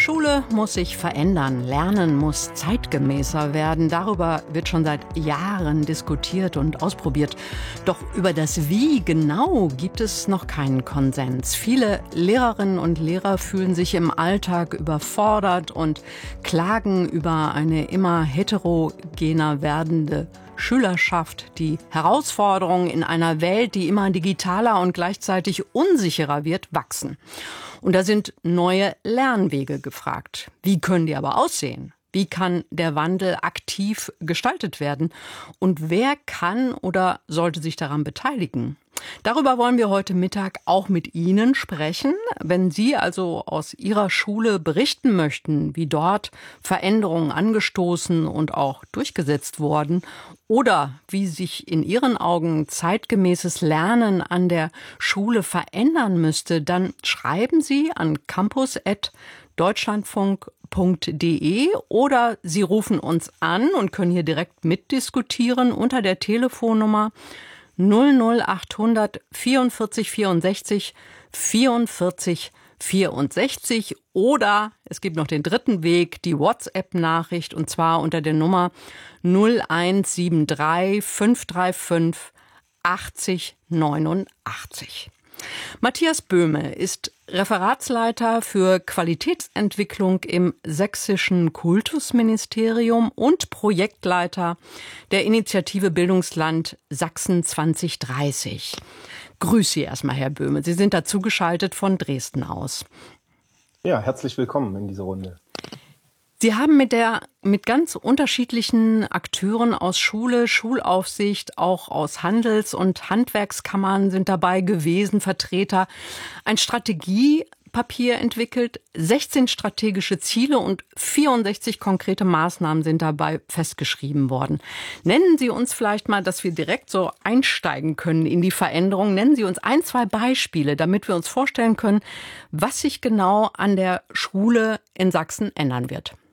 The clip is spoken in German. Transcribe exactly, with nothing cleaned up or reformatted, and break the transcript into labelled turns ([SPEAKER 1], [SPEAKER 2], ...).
[SPEAKER 1] Schule muss sich verändern, Lernen muss zeitgemäßer werden. Darüber wird schon seit Jahren diskutiert und ausprobiert. Doch über das Wie genau gibt es noch keinen Konsens. Viele Lehrerinnen und Lehrer fühlen sich im Alltag überfordert und klagen über eine immer heterogener werdende Schülerschaft, die Herausforderungen in einer Welt, die immer digitaler und gleichzeitig unsicherer wird, wachsen. Und da sind neue Lernwege gefragt. Wie können die aber aussehen? Wie kann der Wandel aktiv gestaltet werden? Und wer kann oder sollte sich daran beteiligen? Darüber wollen wir heute Mittag auch mit Ihnen sprechen. Wenn Sie also aus Ihrer Schule berichten möchten, wie dort Veränderungen angestoßen und auch durchgesetzt wurden oder wie sich in Ihren Augen zeitgemäßes Lernen an der Schule verändern müsste, dann schreiben Sie an campus at deutschlandfunk punkt de oder Sie rufen uns an und können hier direkt mitdiskutieren unter der Telefonnummer null null achthundert vierundvierzig vierundsechzig vierundvierzig vierundsechzig oder es gibt noch den dritten Weg, die WhatsApp-Nachricht und zwar unter der Nummer null eins sieben drei fünf drei fünf achtzig neunundachtzig. Matthias Böhme ist Referatsleiter für Qualitätsentwicklung im sächsischen Kultusministerium und Projektleiter der Initiative Bildungsland Sachsen zwanzig dreißig. Grüß Sie erstmal, Herr Böhme. Sie sind dazu geschaltet von Dresden aus.
[SPEAKER 2] Ja, herzlich willkommen in dieser Runde.
[SPEAKER 1] Sie haben mit der mit ganz unterschiedlichen Akteuren aus Schule, Schulaufsicht, auch aus Handels- und Handwerkskammern sind dabei gewesen, Vertreter, ein Strategiepapier entwickelt, sechzehn strategische Ziele und vierundsechzig konkrete Maßnahmen sind dabei festgeschrieben worden. Nennen Sie uns vielleicht mal, dass wir direkt so einsteigen können in die Veränderung. Nennen Sie uns ein, zwei Beispiele, damit wir uns vorstellen können, was sich genau an der Schule in Sachsen ändern wird.